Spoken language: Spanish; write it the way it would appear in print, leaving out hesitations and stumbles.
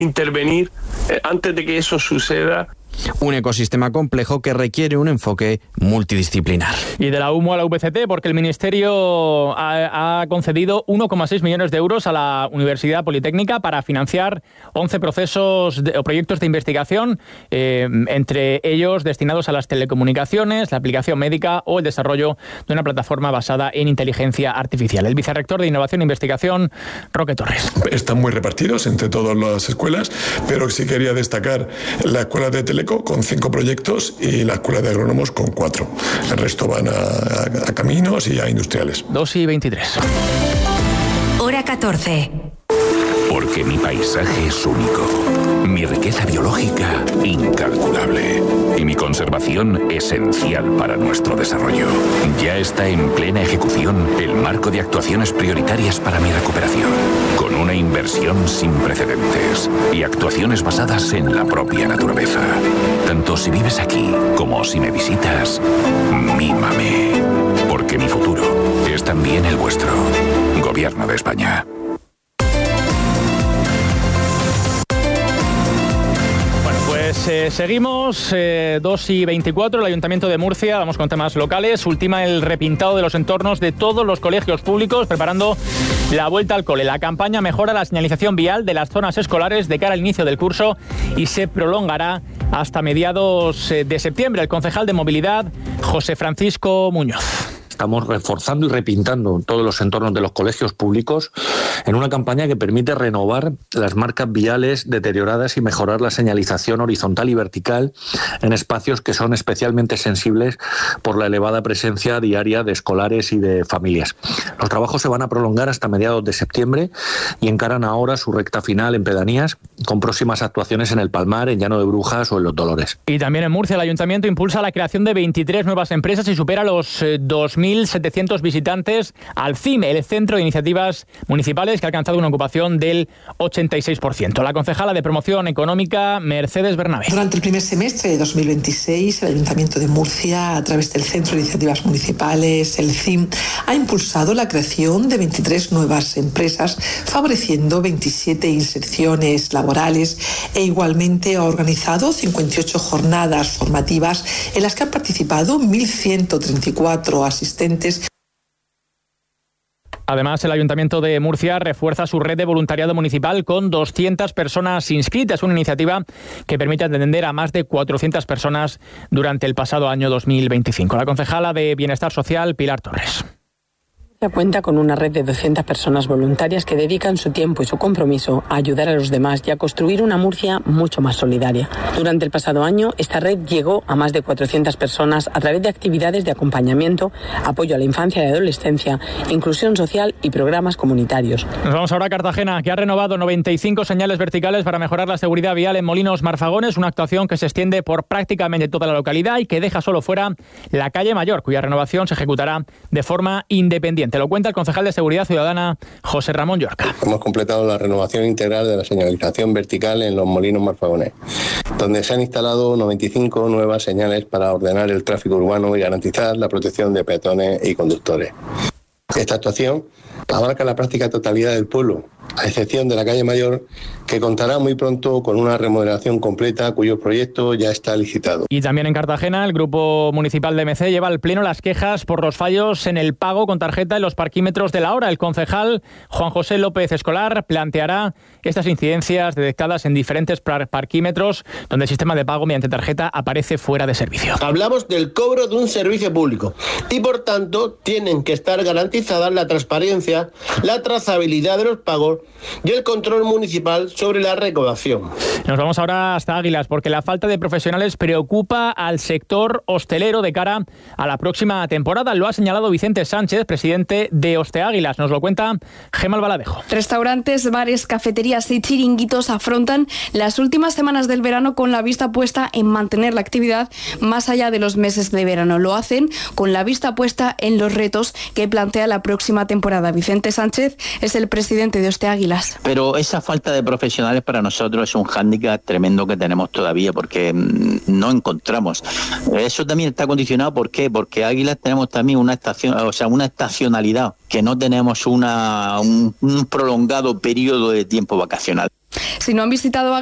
intervenir antes de que eso suceda. Un ecosistema complejo que requiere un enfoque multidisciplinar. Y de la UMO a la UPCT, porque el Ministerio ha concedido 1,6 millones de euros a la Universidad Politécnica para financiar 11 procesos o proyectos de investigación, entre ellos destinados a las telecomunicaciones, la aplicación médica o el desarrollo de una plataforma basada en inteligencia artificial. El vicerrector de Innovación e Investigación, Roque Torres. Están muy repartidos entre todas las escuelas, pero sí quería destacar la Escuela de Teleco con 5 proyectos y la Escuela de Agrónomos con 4. El resto van a caminos y a industriales. 2:23. Hora 14. Porque mi paisaje es único, mi riqueza biológica incalculable y mi conservación esencial para nuestro desarrollo. Ya está en plena ejecución el marco de actuaciones prioritarias para mi recuperación, con una inversión sin precedentes y actuaciones basadas en la propia naturaleza. Tanto si vives aquí como si me visitas, mímame, porque mi futuro es también el vuestro. Gobierno de España. Seguimos, 2:24, el Ayuntamiento de Murcia, vamos con temas locales, ultima el repintado de los entornos de todos los colegios públicos, preparando la vuelta al cole. La campaña mejora la señalización vial de las zonas escolares de cara al inicio del curso y se prolongará hasta mediados de septiembre. El concejal de Movilidad, José Francisco Muñoz. Estamos reforzando y repintando todos los entornos de los colegios públicos en una campaña que permite renovar las marcas viales deterioradas y mejorar la señalización horizontal y vertical en espacios que son especialmente sensibles por la elevada presencia diaria de escolares y de familias. Los trabajos se van a prolongar hasta mediados de septiembre y encaran ahora su recta final en pedanías, con próximas actuaciones en el Palmar, en Llano de Brujas o en Los Dolores. Y también en Murcia el Ayuntamiento impulsa la creación de 23 nuevas empresas y supera los 2.700 visitantes al CIME, el Centro de Iniciativas Municipales, que ha alcanzado una ocupación del 86%. La concejala de Promoción Económica, Mercedes Bernabé. Durante el primer semestre de 2026, el Ayuntamiento de Murcia, a través del Centro de Iniciativas Municipales, el CIM, ha impulsado la creación de 23 nuevas empresas, favoreciendo 27 inserciones laborales e igualmente ha organizado 58 jornadas formativas en las que han participado 1.134 asistentes. Además, el Ayuntamiento de Murcia refuerza su red de voluntariado municipal con 200 personas inscritas, una iniciativa que permite atender a más de 400 personas durante el pasado año 2025. La concejala de Bienestar Social, Pilar Torres. Cuenta con una red de 200 personas voluntarias que dedican su tiempo y su compromiso a ayudar a los demás y a construir una Murcia mucho más solidaria. Durante el pasado año, esta red llegó a más de 400 personas a través de actividades de acompañamiento, apoyo a la infancia y adolescencia, inclusión social y programas comunitarios. Nos vamos ahora a Cartagena, que ha renovado 95 señales verticales para mejorar la seguridad vial en Molinos Marfagones, una actuación que se extiende por prácticamente toda la localidad y que deja solo fuera la calle Mayor, cuya renovación se ejecutará de forma independiente. Te lo cuenta el concejal de Seguridad Ciudadana, José Ramón Llorca. Hemos completado la renovación integral de la señalización vertical en los Molinos Marfagones, donde se han instalado 95 nuevas señales para ordenar el tráfico urbano y garantizar la protección de peatones y conductores. Esta actuación abarca la práctica totalidad del pueblo, a excepción de la calle Mayor, que contará muy pronto con una remodelación completa cuyo proyecto ya está licitado. Y también en Cartagena, el Grupo Municipal de MC lleva al pleno las quejas por los fallos en el pago con tarjeta en los parquímetros de la hora. El concejal Juan José López Escolar planteará estas incidencias detectadas en diferentes parquímetros donde el sistema de pago mediante tarjeta aparece fuera de servicio. Hablamos del cobro de un servicio público y, por tanto, tienen que estar garantizadas la transparencia, la trazabilidad de los pagos y el control municipal sobre la recaudación. Nos vamos ahora hasta Águilas, porque la falta de profesionales preocupa al sector hostelero de cara a la próxima temporada. Lo ha señalado Vicente Sánchez, presidente de Hosteáguilas. Nos lo cuenta Gemma Albaladejo. Restaurantes, bares, cafeterías y chiringuitos afrontan las últimas semanas del verano con la vista puesta en mantener la actividad más allá de los meses de verano. Lo hacen con la vista puesta en los retos que plantea la próxima temporada. Vicente Sánchez es el presidente de Hosteáguilas. Pero esa falta de profesionales para nosotros es un hándicap tremendo que tenemos todavía porque no encontramos. Eso también está condicionado, ¿por qué? Porque Águilas tenemos también una estacionalidad, que no tenemos un prolongado periodo de tiempo vacacional. Si no han visitado